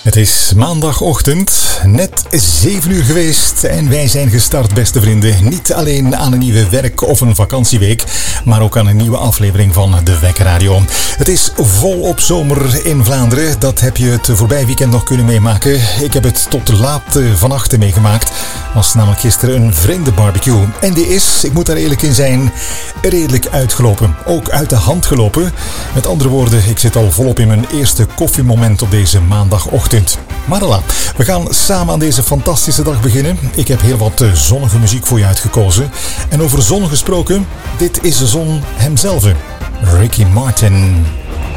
Het is maandagochtend, net 7 uur geweest en wij zijn gestart, beste vrienden. Niet alleen aan een nieuwe werk- of een vakantieweek, maar ook aan een nieuwe aflevering van de Wekradio. Het is volop zomer in Vlaanderen, dat heb je het voorbij weekend nog kunnen meemaken. Ik heb het tot laat vannacht meegemaakt. Was namelijk gisteren een vriendenbarbecue. En die is, ik moet daar eerlijk in zijn, redelijk uitgelopen. Ook uit de hand gelopen. Met andere woorden, ik zit al volop in mijn eerste koffiemoment op deze maandagochtend. Maar voilà, we gaan samen aan deze fantastische dag beginnen. Ik heb heel wat zonnige muziek voor je uitgekozen. En over zon gesproken, dit is de zon hemzelf. Ricky Martin.